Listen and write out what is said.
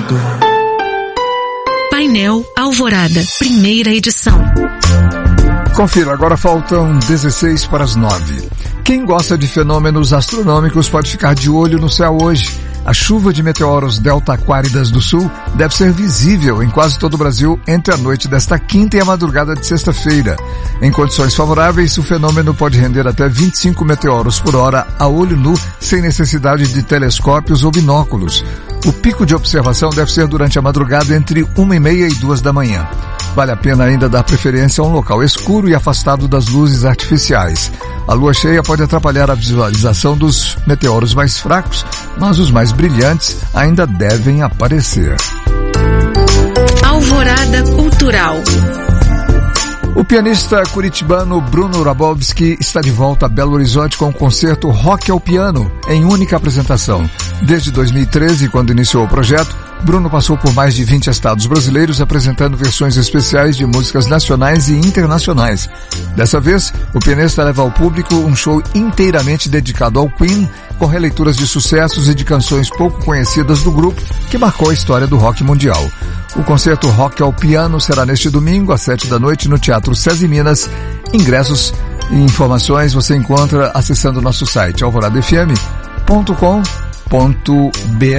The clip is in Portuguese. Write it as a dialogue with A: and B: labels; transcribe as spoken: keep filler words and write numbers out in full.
A: ouvido.
B: Painel Alvorada, primeira edição.
C: Confira, agora faltam dezesseis para as nove. Quem gosta de fenômenos astronômicos pode ficar de olho no céu hoje. A chuva de meteoros Delta Aquáridas do Sul deve ser visível em quase todo o Brasil entre a noite desta quinta e a madrugada de sexta-feira. Em condições favoráveis, o fenômeno pode render até vinte e cinco meteoros por hora a olho nu, sem necessidade de telescópios ou binóculos. O pico de observação deve ser durante a madrugada entre uma e meia e duas da manhã. Vale a pena ainda dar preferência a um local escuro e afastado das luzes artificiais. A lua cheia pode atrapalhar a visualização dos meteoros mais fracos, mas os mais brilhantes ainda devem aparecer.
B: Alvorada Cultural.
C: O pianista curitibano Bruno Rabowski está de volta a Belo Horizonte com o concerto Rock ao Piano, em única apresentação. Desde dois mil e treze, quando iniciou o projeto, Bruno passou por mais de vinte estados brasileiros apresentando versões especiais de músicas nacionais e internacionais. Dessa vez, o pianista leva ao público um show inteiramente dedicado ao Queen, com releituras de sucessos e de canções pouco conhecidas do grupo, que marcou a história do rock mundial. O concerto Rock ao Piano será neste domingo, às sete da noite, no Teatro SESI Minas. Ingressos e informações você encontra acessando o nosso site alvorada f m ponto com ponto b r.